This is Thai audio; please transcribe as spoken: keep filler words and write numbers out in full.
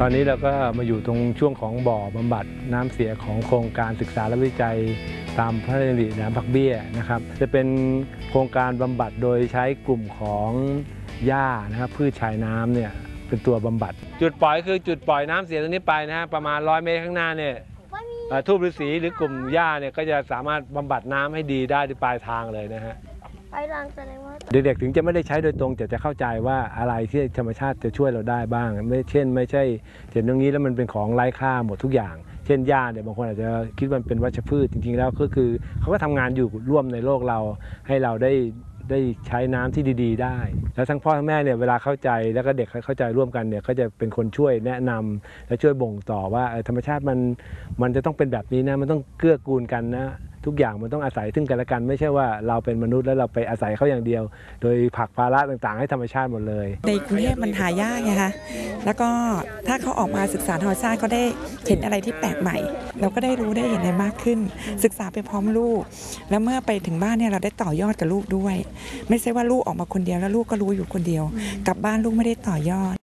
ตอนนี้เราก็มาอยู่ตรงช่วงของบ่อบำบัดน้ำเสียของโครงการศึกษาและวิจัยตามพระราชดำริแหลมผักเบี้ยนะครับจะเป็นโครงการบำบัดโดยใช้กลุ่มของหญ้านะครับพืชชายน้ำเนี่ยเป็นตัวบำบัดจุดปล่อยคือจุดปล่อยน้ำเสียตรงนี้ไปนะฮะประมาณร้อยเมตรข้างหน้าเนี่ยทูบฤาษีหรือกลุ่มหญ้าเนี่ยก็จะสามารถบำบัดน้ำให้ดีได้ที่ปลายทางเลยนะฮะไปลางแสดงว่าเด็กๆถึงจะไม่ได้ใช้โดยตรงแต่จะเข้าใจว่าอะไรที่ธรรมชาติจะช่วยเราได้บ้างไม่เช่นไม่ใช่เห็นตรงนี้แล้วมันเป็นของไร้ค่าหมดทุกอย่างเช่นหญ้าเนี่ยบางคนอาจจะคิดว่าเป็นวัชพืชจริงๆแล้วก็คือเขาก็ทำงานอยู่ร่วมในโลกเราให้เราได้ได้ใช้น้ำที่ดีๆได้แล้วทั้งพ่อทั้งแม่เนี่ยเวลาเข้าใจแล้วก็เด็กเข้าใจร่วมกันเนี่ยก็จะเป็นคนช่วยแนะนำและช่วยบ่งต่อว่าธรรมชาติมันมันจะต้องเป็นแบบนี้นะมันต้องเกื้อกูลกันนะทุกอย่างมันต้องอาศัยซึ่งกันและกันไม่ใช่ว่าเราเป็นมนุษย์แล้วเราไปอาศัยเขาอย่างเดียวโดยผลักภาระต่างๆให้ธรรมชาติหมดเลยในกรุงเทพมันหายากไงคะแล้วก็ถ้าเขาออกมาศึกษาธรรมชาติก็ได้เห็นอะไรที่แปลกใหม่เราก็ได้รู้ได้เห็นอะไรมากขึ้นศึกษาไปพร้อมลูกแล้วเมื่อไปถึงบ้านเนี่ยเราได้ต่อยอดกับลูกด้วยไม่ใช่ว่าลูกออกมาคนเดียวแล้วลูกก็รู้อยู่คนเดียวกลับบ้านลูกไม่ได้ต่อยอด